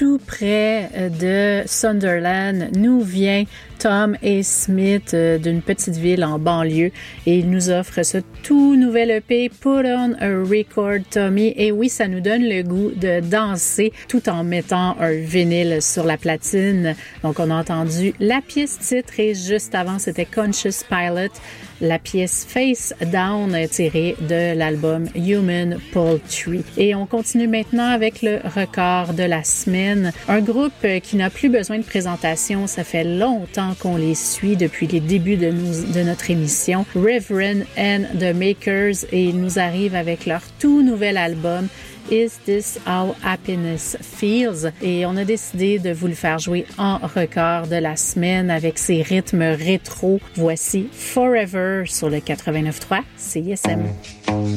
tout près de Sunderland, nous vient Tom A. Smith d'une petite ville en banlieue et il nous offre ce tout nouvel EP Put on a Record Tommy. Et oui, ça nous donne le goût de danser tout en mettant un vinyle sur la platine. Donc on a entendu la pièce titre et juste avant c'était Conscious Pilot, la pièce Face Down tirée de l'album Human Poultry. Et on continue maintenant avec le record de la semaine. Un groupe qui n'a plus besoin de présentation, ça fait longtemps qu'on les suit depuis les débuts de notre émission. Reverend and the Makers, et ils nous arrivent avec leur tout nouvel album Is This How Happiness Feels? Et on a décidé de vous le faire jouer en record de la semaine avec ses rythmes rétro. Voici Forever sur le 89.3 CISM.